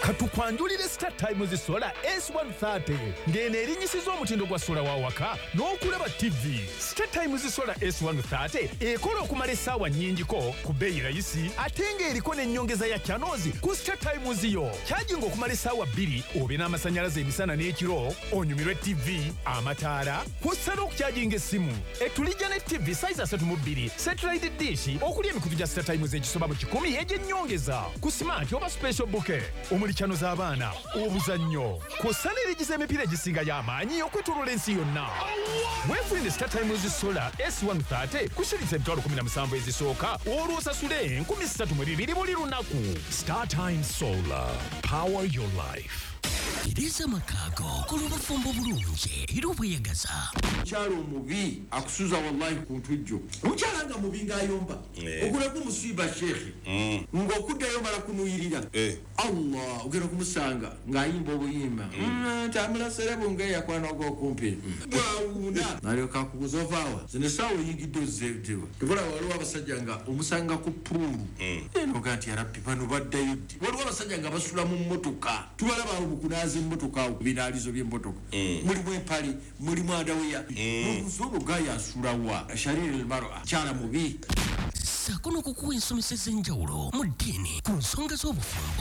katukwanjulire Star Times Solar S130 ng'eno erinnyisiza omutindo gwa sola wa waka n'okulaba TV. Star Times Solar S130 ekola okumala essaawa nnyingiko ku bbeeyi rayisi ate ng'eriko n'ennyongeza ya channels ku Star Times yo. Kyajinga okumala essaawa 2 obe n'amasannyalaze emisana n'ekiro onyumirwe TV, amataala, kw'ossa n'okukyajinga essimu. Etulijja ne TV size 32 satellite dish okuli emikutu gya Star Times egisoba mu 10 egy'ennyongeza ku smart oba special bouquet, omuli channel z'abaana, obuzannyo, kw'ossa n'erigiza emipiira egisinga y'amaanyi okwetooloola ensi yonna. Weefunire Star Times Solar S130 ku shillings 17,000 ezisooka olw'osasule 3,200 buli lunaku. Star Times Solar, power your life. Iriza makago kulubufumbo bulungi era obweyagaza. Kyalo mubi akusuza wallahi ku ntujjo. Mukyalanga mubi ng'ayomba. Okulako musiba shekhi. Ng'okuddayo mala kunuyirira. Allah ogera kumusanga ng'ayimba obuyimba. Tamula serebo ng'eyakwana ogw'okumpi. Bwawuna. Nalyoka kukuzovaawa. Zino sawa oyingidde ozzeewo. Tubula waliwo abasajja nga omusanga ku pruulu. Eno gati ya rabbi bano baddayo ddi. Waliwo abasajja nga basula mu mmotoka. Tubalaba obukunaazi mmotoka binaalizo by'emmotoka. Mulimu empali, mulimu adaweya. N'omusobo gaya asulawa. Shariri al-mar'a. Kyala mubi. Sako n'okukuwa ensomesa ez'enjawulo mu ddiini ku nsonga z'obufumbo.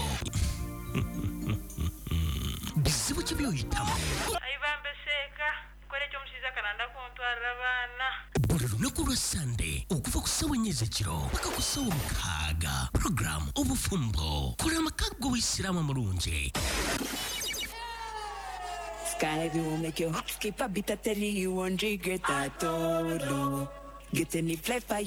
Bizibu ki by'oyitamu? Ayibambeseka nkole ky'omusiza kalanda kuntwalira baana. Buli lunaku lwa Sande okuva ku ssaawa 4 ez'ekiro paka ku ssaawa 6. Program obufumbo. Kola amakago w'Isiraamu amulungi. Sky will make your heart skip a bit. I tell you, 100 get that all. Get any fly fire.